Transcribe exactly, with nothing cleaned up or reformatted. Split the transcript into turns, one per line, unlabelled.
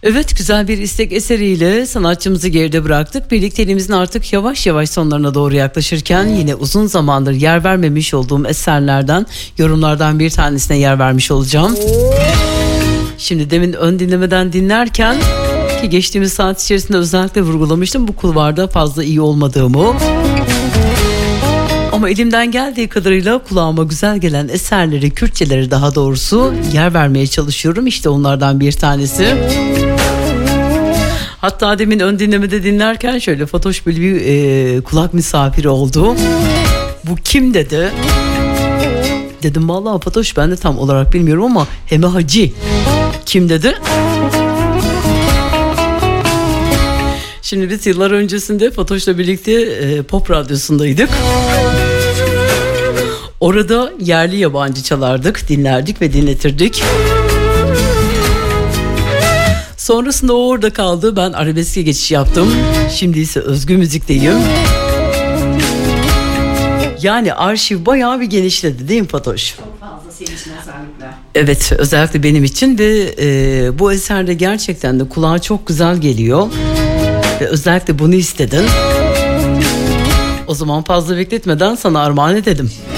Evet, güzel bir istek eseriyle sanatçımızı geride bıraktık. Birlikteliğimizin artık yavaş yavaş sonlarına doğru yaklaşırken yine uzun zamandır yer vermemiş olduğum eserlerden, yorumlardan bir tanesine yer vermiş olacağım. Şimdi demin ön dinlemeden dinlerken ki geçtiğimiz saat içerisinde özellikle vurgulamıştım bu kulvarda fazla iyi olmadığımı. Ama elimden geldiği kadarıyla kulağıma güzel gelen eserleri, Kürtçeleri daha doğrusu yer vermeye çalışıyorum. İşte onlardan bir tanesi. Hatta demin ön dinlemede dinlerken şöyle Fatoş böyle bir e, kulak misafiri oldu. Bu kim dedi. Dedim vallahi Fatoş, ben de tam olarak bilmiyorum ama Heme Hacı. Kim dedi? Şimdi biz yıllar öncesinde Fatoş'la birlikte e, Pop Radyosu'ndaydık. Orada yerli yabancı çalardık, dinlerdik ve dinletirdik. Sonrasında o orada kaldı, ben arabeske geçiş yaptım. Şimdi ise özgü müzikteyim. Yani arşiv bayağı bir genişledi değil mi Fatoş?
Çok fazla senin için özellikle.
Evet, özellikle benim için ve e, bu eserde gerçekten de kulağa çok güzel geliyor. Ve özellikle bunu istedin. O zaman fazla bekletmeden sana armağan edelim.